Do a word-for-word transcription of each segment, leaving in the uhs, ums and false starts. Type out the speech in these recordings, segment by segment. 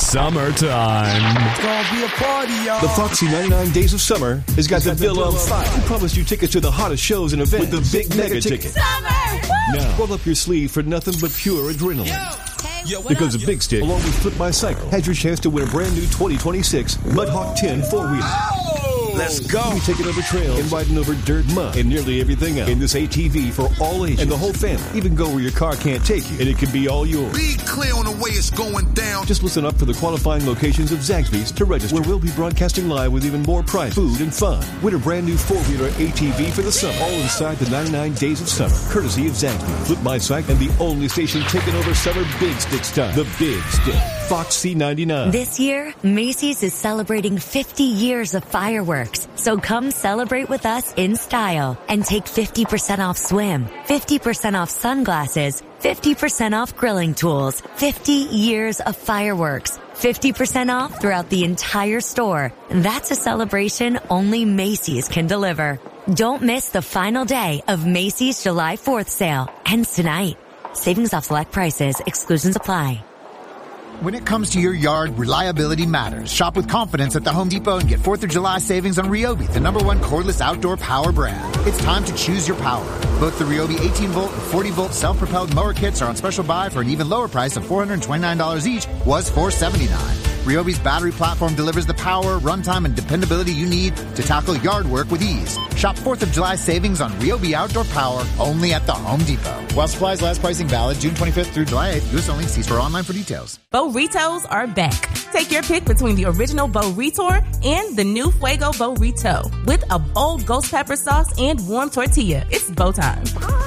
summertime. It's gonna be a party, y'all. The Foxy ninety-nine Days of Summer has got, got the bill on fire. We promised you tickets to the hottest shows and events with the big mega ticket. Summer! Now, roll up your sleeve for nothing but pure adrenaline. Hey, Yo, because a Big Stick, along with Flip My Cycle, has your chance to win a brand new twenty twenty-six Mudhawk ten four-wheeler. Oh! Let's go. You'll be taking over trails and riding over dirt, mud, and nearly everything else in this A T V for all ages and the whole family. Even go where your car can't take you, and it can be all yours. Be clear on the way it's going down. Just listen up for the qualifying locations of Zaxby's to register, where we'll be broadcasting live with even more prize, food, and fun. Win a brand new four-wheeler A T V for the summer, all inside the ninety-nine Days of Summer, courtesy of Zaxby's, Flip My Cycle, and the only station taking over summer Big Stick style, the Big Stick. Foxy ninety-nine. This year, Macy's is celebrating fifty years of fireworks. So come celebrate with us in style and take fifty percent off swim, fifty percent off sunglasses, fifty percent off grilling tools, fifty years of fireworks, fifty percent off throughout the entire store. That's a celebration only Macy's can deliver. Don't miss the final day of Macy's July fourth sale. Ends tonight. Savings off select prices. Exclusions apply. When it comes to your yard, reliability matters. Shop with confidence at the Home Depot and get fourth of July savings on Ryobi, the number one cordless outdoor power brand. It's time to choose your power. Both the Ryobi eighteen volt and forty volt self-propelled mower kits are on special buy for an even lower price of four hundred twenty-nine dollars each, was four hundred seventy-nine dollars. Ryobi's battery platform delivers the power, runtime, and dependability you need to tackle yard work with ease. Shop fourth of July savings on Ryobi outdoor power only at the Home Depot. While supplies last, pricing valid June twenty-fifth through July eighth. U S only. See store online for details. Burritos are back. Take your pick between the original Burrito and the new Fuego Burrito with a bold ghost pepper sauce and warm tortilla. It's bow time.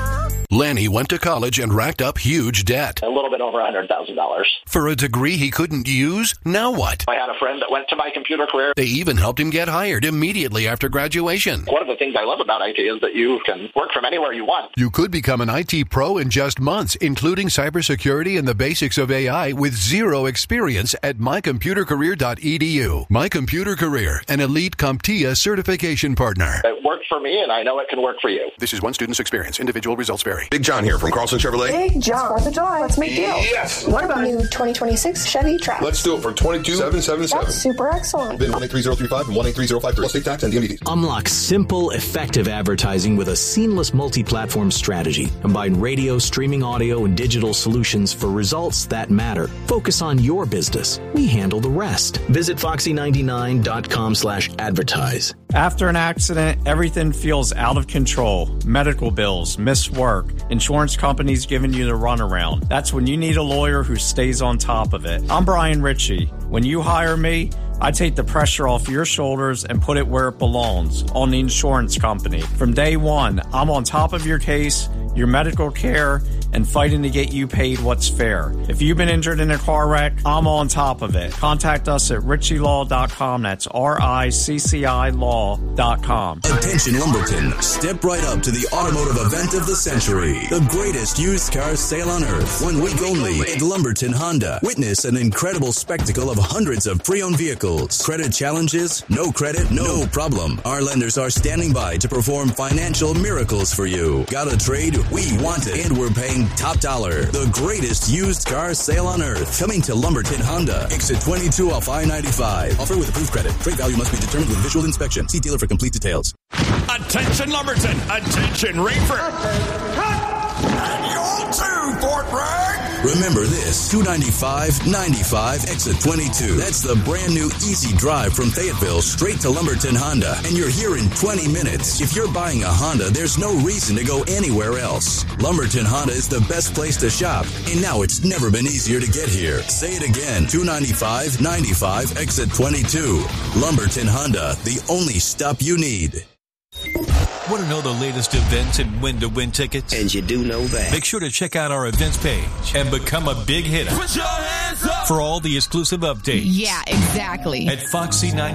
Lanny went to college and racked up huge debt. A little bit over one hundred thousand dollars. For a degree he couldn't use? Now what? I had a friend that went to my computer career. They even helped him get hired immediately after graduation. One of the things I love about I T is that you can work from anywhere you want. You could become an I T pro in just months, including cybersecurity and the basics of A I with zero experience at my computer career dot e d u. My Computer Career, an elite CompTIA certification partner. It worked for me, and I know it can work for you. This is one student's experience. Individual results vary. Big John here from Carlson Chevrolet. Big John. fourth of July. Let's make deals. Yes. What about new twenty twenty-six Chevy Trax? Let's do it for twenty-two thousand seven hundred seventy-seven. That's super excellent. Bid one eight three zero three five and one eight three zero five three. Plus state tax and D M V fees. Unlock simple, effective advertising with a seamless multi-platform strategy. Combine radio, streaming audio, and digital solutions for results that matter. Focus on your business. We handle the rest. Visit foxy ninety-nine dot com slash advertise. After an accident, everything feels out of control. Medical bills, missed work, insurance companies giving you the runaround. That's when you need a lawyer who stays on top of it. I'm Brian Ritchie. When you hire me, I take the pressure off your shoulders and put it where it belongs, on the insurance company. From day one, I'm on top of your case, your medical care, and fighting to get you paid what's fair. If you've been injured in a car wreck, I'm on top of it. Contact us at ritchie law dot com. That's R I C C I law dot com. Attention Lumberton, step right up to the automotive event of the century. The greatest used car sale on earth. One week only at Lumberton Honda. Witness an incredible spectacle of hundreds of pre-owned vehicles. Credit challenges? No credit? No problem. Our lenders are standing by to perform financial miracles for you. Got a trade? We want it. And we're paying top dollar. The greatest used car sale on earth. Coming to Lumberton Honda. Exit twenty-two off I ninety-five. Offer with approved credit. Trade value must be determined with visual inspection. See dealer for complete details. Attention Lumberton. Attention Rainford. And you too, Fort Bragg. Remember this, two ninety-five, ninety-five, exit twenty-two. That's the brand new easy drive from Fayetteville straight to Lumberton Honda. And you're here in twenty minutes. If you're buying a Honda, there's no reason to go anywhere else. Lumberton Honda is the best place to shop. And now it's never been easier to get here. Say it again, two ninety-five, ninety-five, exit twenty-two. Lumberton Honda, the only stop you need. Want to know the latest events and when to win tickets? And you do know that. Make sure to check out our events page and become a big hitter. Put your hands up for all the exclusive updates. Yeah, exactly. At Foxy nine.